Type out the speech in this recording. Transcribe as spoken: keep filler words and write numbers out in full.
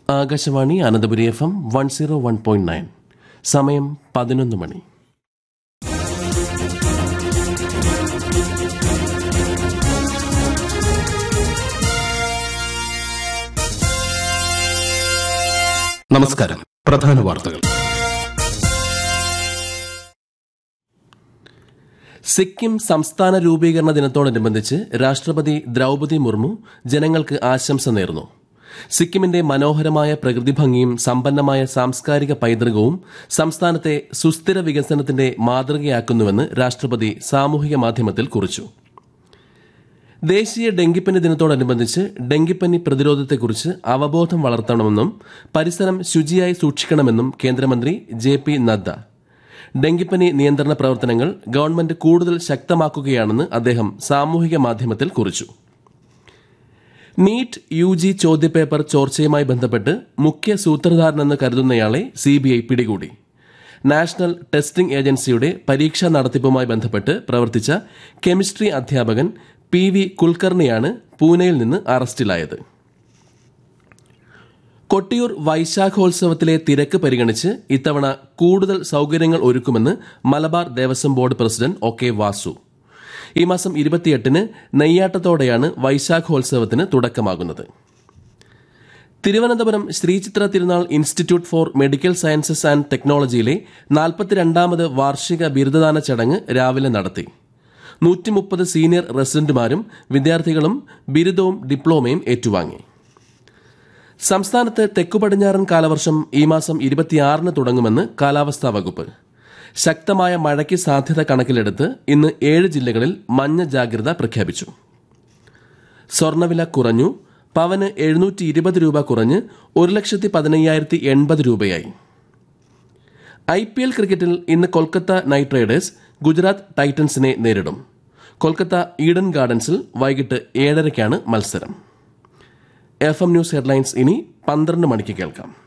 Akashvani Ananthapuri F M one zero one point nine. സമയം പതിനൊന്ന് മണി. നമസ്കാരം. പ്രധാന വാർത്തകൾ. സിക്കിം സംസ്ഥാന രൂപീകരണ ദിനത്തോടനുബന്ധിച്ച് രാഷ്ട്രപതി ദ്രൌപദി മുർമു ജനങ്ങൾക്ക് ആശംസ നേർന്നു. സിക്കിമിന്റെ മനോഹരമായ പ്രകൃതിഭംഗിയും സമ്പന്നമായ സാംസ്കാരിക പൈതൃകവും സംസ്ഥാനത്തെ സുസ്ഥിര വികസനത്തിന്റെ മാതൃകയാക്കുന്നുവെന്ന് രാഷ്ട്രപതി സാമൂഹിക മാധ്യമത്തിൽ കുറിച്ചു. ദേശീയ ഡെങ്കിപ്പനി ദിനത്തോടനുബന്ധിച്ച് ഡെങ്കിപ്പനി പ്രതിരോധത്തെക്കുറിച്ച് അവബോധം വളർത്തണമെന്നും പരിസരം ശുചിയായി സൂക്ഷിക്കണമെന്നും കേന്ദ്രമന്ത്രി ജെ പി നദ്ദ. ഡെങ്കിപ്പനി നിയന്ത്രണ പ്രവർത്തനങ്ങൾ ഗവൺമെന്റ് കൂടുതൽ ശക്തമാക്കുകയാണെന്ന് അദ്ദേഹം സാമൂഹിക മാധ്യമത്തിൽ കുറിച്ചു. നീറ്റ് യു ജി ചോദ്യപേപ്പർ ചോർച്ചയുമായി ബന്ധപ്പെട്ട് മുഖ്യ സൂത്രധാരനെന്ന് കരുതുന്നയാളെ സിബിഐ പിടികൂടി. നാഷണൽ ടെസ്റ്റിംഗ് ഏജൻസിയുടെ പരീക്ഷാ നടത്തിപ്പുമായി ബന്ധപ്പെട്ട് പ്രവർത്തിച്ച കെമിസ്ട്രി അധ്യാപകൻ പി വി കുൽക്കർണിയാണ് പൂനെയിൽ നിന്ന് അറസ്റ്റിലായത്. കൊട്ടിയൂർ വൈശാഖോത്സവത്തിലെ തിരക്ക് പരിഗണിച്ച് ഇത്തവണ കൂടുതൽ സൌകര്യങ്ങൾ ഒരുക്കുമെന്ന് Malabar Devaswom board president O K Vasu. ഈ മാസം ഇരുപത്തിയെട്ടിന് നെയ്യാട്ടത്തോടെയാണ് വൈശാഖോത്സവത്തിന് തുടക്കമാകുന്നത്. തിരുവനന്തപുരം ശ്രീചിത്ര തിരുനാൾ institute four medical sciences and ടെക്നോളജിയിലെ നാൽപ്പത്തിരണ്ടാമത് വാർഷിക ബിരുദദാന ചടങ്ങ് രാവിലെ നടത്തി. നൂറ്റി മുപ്പത് സീനിയർ റെസിഡന്റുമാരും വിദ്യാർത്ഥികളും ബിരുദവും ഡിപ്ലോമയും ഏറ്റുവാങ്ങി. സംസ്ഥാനത്ത് തെക്കുപടിഞ്ഞാറൻ കാലവർഷം ഈ മാസം ഇരുപത്തിയാറിന് തുടങ്ങുമെന്ന് കാലാവസ്ഥാ വകുപ്പ്. ശക്തമായ മഴയ്ക്ക് സാധ്യത കണക്കിലെടുത്ത് ഇന്ന് ഏഴ് ജില്ലകളിൽ മഞ്ഞ ജാഗ്രത പ്രഖ്യാപിച്ചു. സ്വർണ്ണവില കുറഞ്ഞു. പവന് എഴുന്നൂറ്റി ഇരുപത് രൂപ കുറഞ്ഞ് ഒരു ലക്ഷത്തി പതിനയ്യായിരത്തി എൺപത് രൂപയായി. ഐ പി എൽ ക്രിക്കറ്റിൽ ഇന്ന് കൊൽക്കത്ത നൈറ്റ് റൈഡേഴ്സ് ഗുജറാത്ത് ടൈറ്റൻസിനെ നേരിടും. കൊൽക്കത്ത ഈഡൻ ഗാർഡൻസിൽ വൈകിട്ട് ഏഴരയ്ക്കാണ് മത്സരം. എഫ് എം ന്യൂസ് ഹെഡ്ലൈൻസ് ഇനി പന്ത്രണ്ട് മണിക്ക് കേൾക്കാം.